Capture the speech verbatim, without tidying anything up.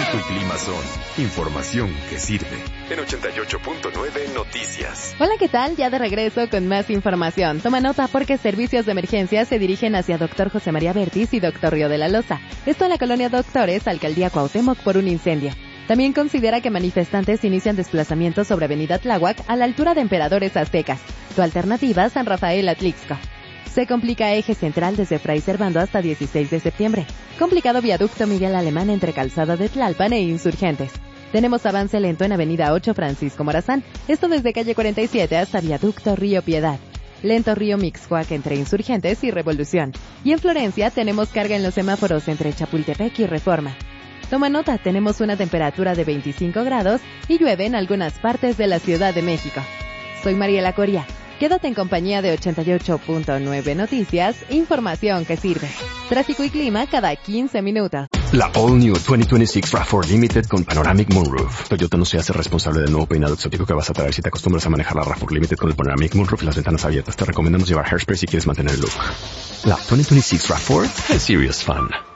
Tráfico y clima son información que sirve. En ochenta y ocho punto nueve Noticias. Hola, ¿qué tal? Ya de regreso con más información. Toma nota porque servicios de emergencia se dirigen hacia Doctor José María Bertis y Doctor Río de la Loza. Esto en la colonia Doctores, Alcaldía Cuauhtémoc, por un incendio. También considera que manifestantes inician desplazamientos sobre Avenida Tláhuac a la altura de Emperadores Aztecas. Tu alternativa, San Rafael Atlixco. Se complica eje central desde Fray Servando hasta dieciséis de septiembre. Complicado viaducto Miguel Alemán entre Calzada de Tlalpan e Insurgentes. Tenemos avance lento en Avenida ocho Francisco Morazán, esto desde calle cuarenta y siete hasta viaducto Río Piedad. Lento Río Mixcoac entre Insurgentes y Revolución. Y en Florencia tenemos carga en los semáforos entre Chapultepec y Reforma. Toma nota, tenemos una temperatura de veinticinco grados y llueve en algunas partes de la Ciudad de México. Soy Mariela Coria. Quédate en compañía de ochenta y ocho punto nueve Noticias, información que sirve. Tráfico y clima cada quince minutos. La All New veinte veintiséis RAV cuatro Limited con Panoramic Moonroof. Toyota no se hace responsable del nuevo peinado exótico que vas a traer si te acostumbras a manejar la RAV cuatro Limited con el Panoramic Moonroof y las ventanas abiertas. Te recomendamos llevar hairspray si quieres mantener el look. La veinte veintiséis RAV cuatro es serious fun.